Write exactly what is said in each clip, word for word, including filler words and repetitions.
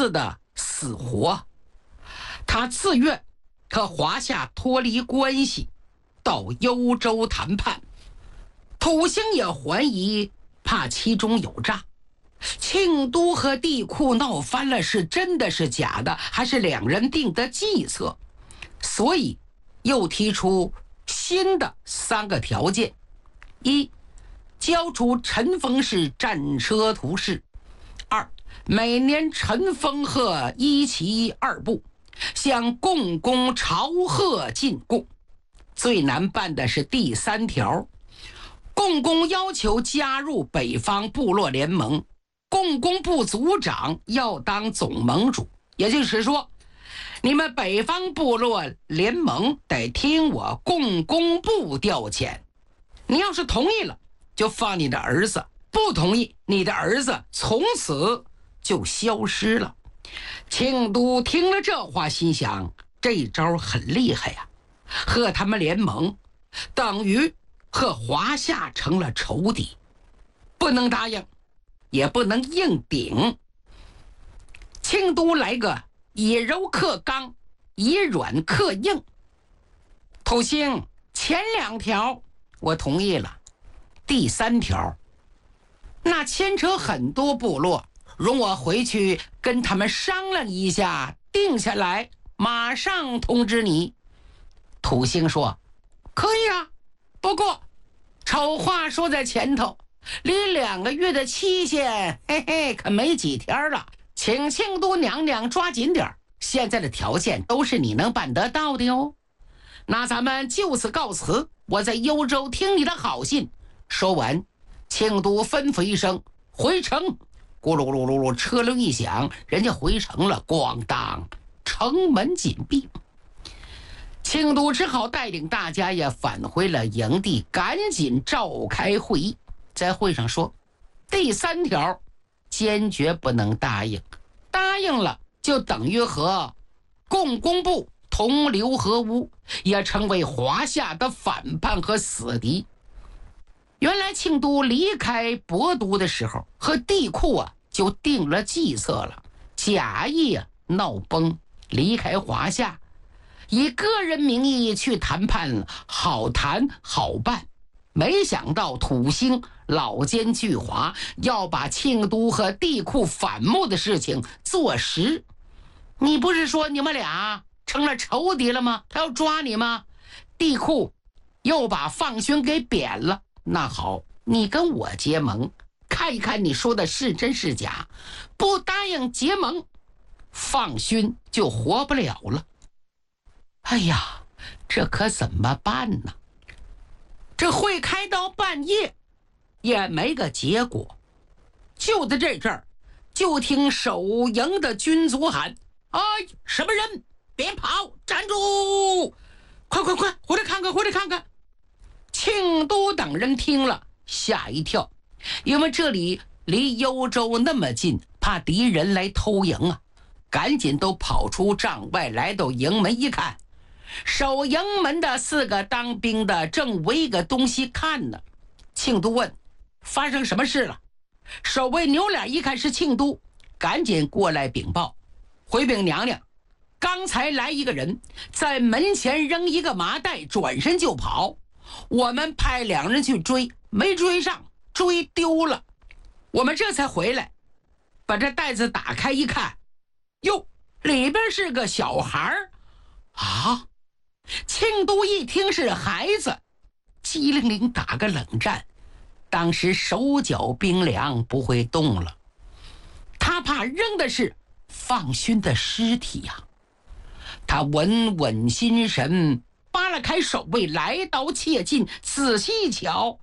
似的死活。他自愿和华夏脱离关系，到幽州谈判。土星也怀疑，怕其中有诈。庆都和地库闹翻了，是真的是假的，还是两人定的计策？所以又提出新的三个条件：一、交出陈丰氏战车图示；二、每年陈丰贺一旗二部，向共工朝贺进贡。最难办的是第三条，共工要求加入北方部落联盟，共工部族长要当总盟主，也就是说，你们北方部落联盟得听我共工部调遣。你要是同意了，就放你的儿子；不同意，你的儿子从此就消失了。庆都听了这话，心想这招很厉害呀，和他们联盟，等于和华夏成了仇敌，不能答应，也不能硬顶。庆都来个以柔克刚，以软克硬。土星，前两条我同意了，第三条那牵扯很多部落，容我回去跟他们商量一下，定下来马上通知你。土星说可以啊，不过丑话说在前头，离两个月的期限嘿嘿可没几天了，请庆都娘娘抓紧点，现在的条件都是你能办得到的哟。那咱们就此告辞，我在幽州听你的好信。说完，庆都吩咐一声回城，咕噜噜噜噜，车铃一响，人家回城了，咣当，城门紧闭。庆都只好带领大家也返回了营地，赶紧召开会议。在会上说，第三条坚决不能答应，答应了就等于和共工部同流合污，也成为华夏的反叛和死敌。原来庆都离开博都的时候，和地库啊就定了计策了，假意啊闹崩，离开华夏，以个人名义去谈判，好谈好办。没想到土星老奸巨猾，要把庆都和地库反目的事情做实。你不是说你们俩成了仇敌了吗？他要抓你吗？地库又把放勋给贬了。那好，你跟我结盟，看一看你说的是真是假。不答应结盟，放勋就活不了了。哎呀，这可怎么办呢？这会开到半夜也没个结果。就在这阵儿，就听守营的军卒喊：哎，什么人？别跑，站住！快快快，回来看看，回来看看！庆都等人听了吓一跳，因为这里离幽州那么近，怕敌人来偷营啊，赶紧都跑出帐外，来到营门一看，守营门的四个当兵的正围个东西看呢。庆都问发生什么事了，守卫扭脸一看是庆都，赶紧过来禀报，回禀娘娘，刚才来一个人，在门前扔一个麻袋，转身就跑，我们派两人去追，没追上，追丢了，我们这才回来，把这袋子打开一看，哟，里边是个小孩啊！庆都一听是孩子，机灵灵打个冷战，当时手脚冰凉，不会动了。他怕扔的是放勋的尸体呀、啊。他稳稳心神，扒拉开手背，来刀切近，仔细一瞧，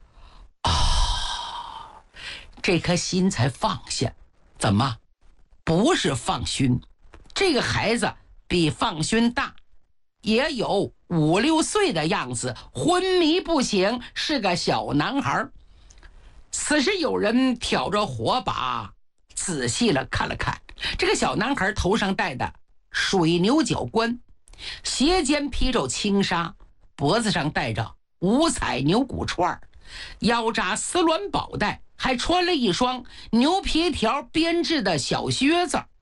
啊，这颗心才放下。怎么？不是放勋，这个孩子比放勋大，也有五六岁的样子，昏迷不醒，是个小男孩。此时有人挑着火把，仔细了看了看，这个小男孩头上戴的水牛角冠，斜肩披着轻纱，脖子上戴着五彩牛骨串，腰扎丝鸾宝带，还穿了一双牛皮条编制的小靴子。